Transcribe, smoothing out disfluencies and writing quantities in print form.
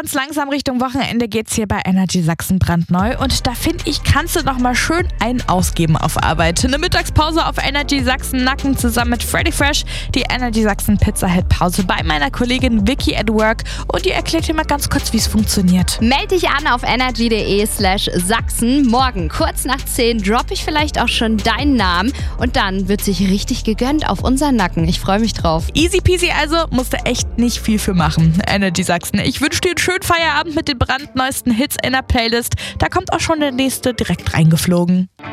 ganz langsam Richtung Wochenende geht's hier bei Energy Sachsen brandneu und da finde ich, kannst du noch mal schön einen ausgeben auf Arbeit. Eine Mittagspause auf Energy Sachsen Nacken zusammen mit Freddy Fresh, die Energy Sachsen Pizza Hit Pause bei meiner Kollegin Vicky at Work und die erklärt dir mal ganz kurz, wie es funktioniert. Meld dich an auf energy.de/Sachsen. Morgen kurz nach 10 droppe ich vielleicht auch schon deinen Namen und dann wird sich richtig gegönnt auf unseren Nacken. Ich freue mich drauf. Easy peasy also, musst du echt nicht viel für machen. Energy Sachsen, ich wünsche dir einen schönen Feierabend mit den brandneuesten Hits in der Playlist. Da kommt auch schon der nächste direkt reingeflogen.